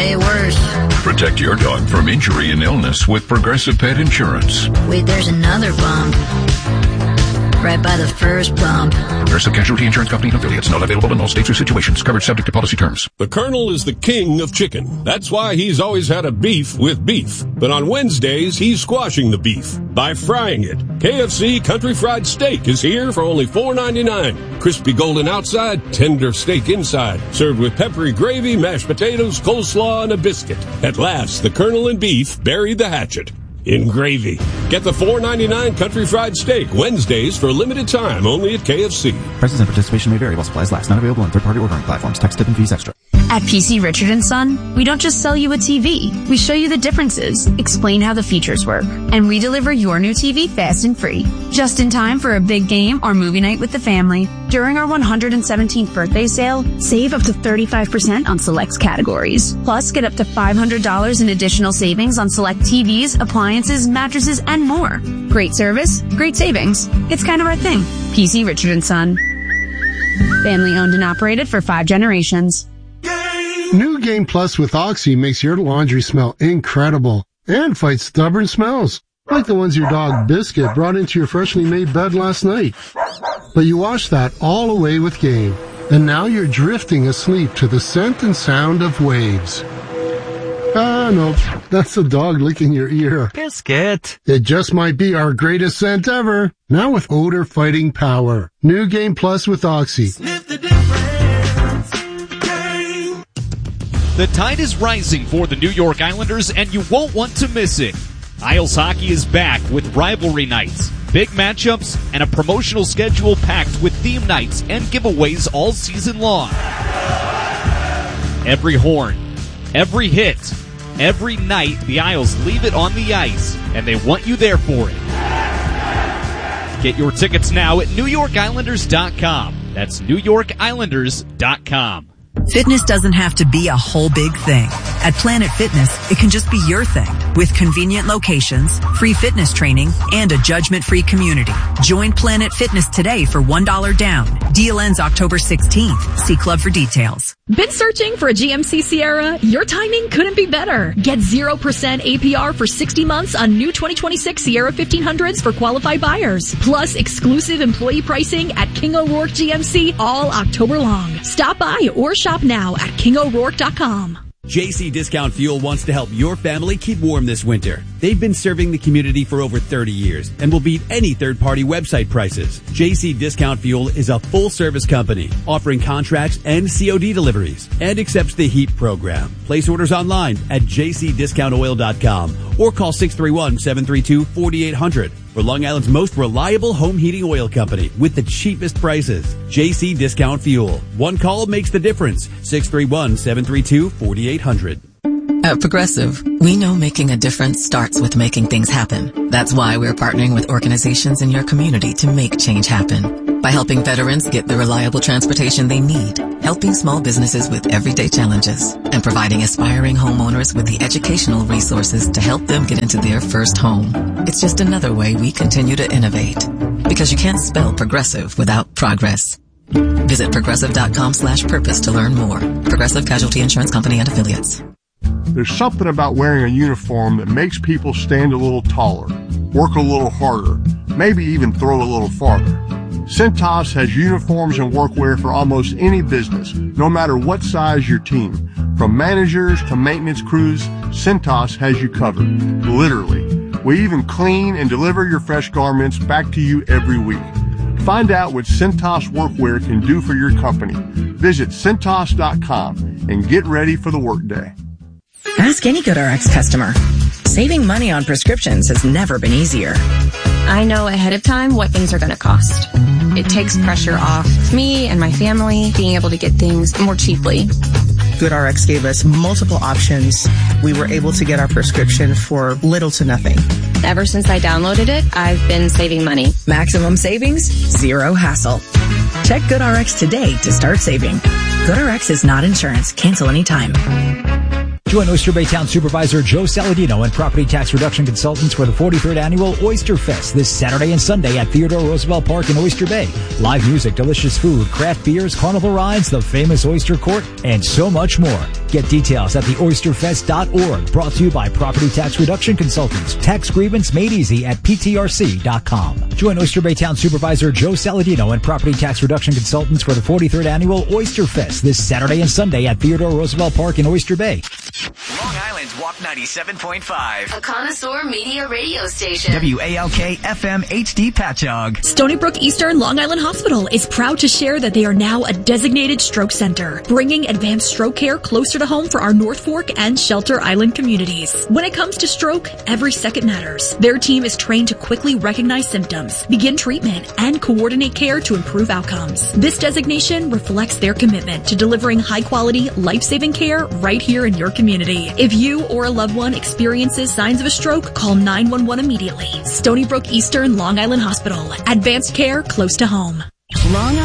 way worse. Protect your dog from injury and illness with Progressive Pet Insurance. Wait, there's another bump. Right by the first bump. Progressive Casualty Insurance Company and affiliates. Not available in all states or situations. Coverage subject to policy terms. The Colonel is the king of chicken. That's why he's always had a beef with beef. But on Wednesdays, he's squashing the beef by frying it. KFC Country Fried Steak is here for only $4.99. Crispy golden outside, tender steak inside. Served with peppery gravy, mashed potatoes, coleslaw, and a biscuit. At last, the Colonel and beef buried the hatchet in gravy. Get the $4.99 Country Fried Steak Wednesdays for a limited time only at KFC. Prices and participation may vary while supplies last. Not available on third-party ordering platforms. Tax, tip, and fees extra. At PC Richard & Son, we don't just sell you a TV. We show you the differences, explain how the features work, and we deliver your new TV fast and free. Just in time for a big game or movie night with the family. During our 117th birthday sale, save up to 35% on select categories. Plus, get up to $500 in additional savings on select TVs, appliances, mattresses, and more. Great service, great savings. It's kind of our thing. PC Richard & Son. Family owned and operated for 5 generations. New Game Plus with Oxy makes your laundry smell incredible and fights stubborn smells, like the ones your dog Biscuit brought into your freshly made bed last night. But you wash that all away with Game, and now you're drifting asleep to the scent and sound of waves. Ah, no, that's the dog licking your ear. Biscuit. It just might be our greatest scent ever. Now with odor-fighting power. New Game Plus with Oxy. Sniff the difference. The tide is rising for the New York Islanders, and you won't want to miss it. Isles Hockey is back with rivalry nights, big matchups, and a promotional schedule packed with theme nights and giveaways all season long. Every horn, every hit, every night, the Isles leave it on the ice, and they want you there for it. Get your tickets now at NewYorkIslanders.com. That's NewYorkIslanders.com. Fitness doesn't have to be a whole big thing. At Planet Fitness, it can just be your thing. With convenient locations, free fitness training, and a judgment-free community. Join Planet Fitness today for $1 down. Deal ends October 16th. See Club for details. Been searching for a GMC Sierra? Your timing couldn't be better. Get 0% APR for 60 months on new 2026 Sierra 1500s for qualified buyers. Plus exclusive employee pricing at King O'Rourke GMC all October long. Stop by or shop now at KingO'Rourke.com. JC Discount Fuel wants to help your family keep warm this winter. They've been serving the community for over 30 years and will beat any third-party website prices. JC Discount Fuel is a full-service company offering contracts and COD deliveries and accepts the HEAP program. Place orders online at jcdiscountoil.com or call 631-732-4800 for Long Island's most reliable home heating oil company with the cheapest prices. JC Discount Fuel. One call makes the difference. 631-732-4800. At Progressive, we know making a difference starts with making things happen. That's why we're partnering with organizations in your community to make change happen. By helping veterans get the reliable transportation they need, helping small businesses with everyday challenges, and providing aspiring homeowners with the educational resources to help them get into their first home. It's just another way we continue to innovate. Because you can't spell progressive without progress. Visit progressive.com/purpose to learn more. Progressive Casualty Insurance Company and Affiliates. There's something about wearing a uniform that makes people stand a little taller, work a little harder, maybe even throw a little farther. Cintas has uniforms and workwear for almost any business, no matter what size your team. From managers to maintenance crews, Cintas has you covered. Literally. We even clean and deliver your fresh garments back to you every week. Find out what Cintas workwear can do for your company. Visit Cintas.com and get ready for the workday. Ask any GoodRx customer. Saving money on prescriptions has never been easier. I know ahead of time what things are going to cost. It takes pressure off me and my family being able to get things more cheaply. GoodRx gave us multiple options. We were able to get our prescription for little to nothing. Ever since I downloaded it, I've been saving money. Maximum savings, zero hassle. Check GoodRx today to start saving. GoodRx is not insurance. Cancel anytime. Join Oyster Bay Town Supervisor Joe Saladino and Property Tax Reduction Consultants for the 43rd Annual Oyster Fest this Saturday and Sunday at Theodore Roosevelt Park in Oyster Bay. Live music, delicious food, craft beers, carnival rides, the famous Oyster Court, and so much more. Get details at theoysterfest.org. Brought to you by Property Tax Reduction Consultants. Tax grievance made easy at ptrc.com. Join Oyster Baytown Supervisor Joe Saladino and Property Tax Reduction Consultants for the 43rd Annual Oyster Fest this Saturday and Sunday at Theodore Roosevelt Park in Oyster Bay. Long Island's WAP 97.5. A connoisseur media radio station. WALK FM HD Patchogue. Stony Brook Eastern Long Island Hospital is proud to share that they are now a designated stroke center, bringing advanced stroke care closer to home for our North Fork and Shelter Island communities. When it comes to stroke, every second matters. Their team is trained to quickly recognize symptoms, begin treatment, and coordinate care to improve outcomes. This designation reflects their commitment to delivering high-quality, life-saving care right here in your community. If you or a loved one experiences signs of a stroke, call 911 immediately. Stony Brook Eastern Long Island Hospital. Advanced care close to home. Long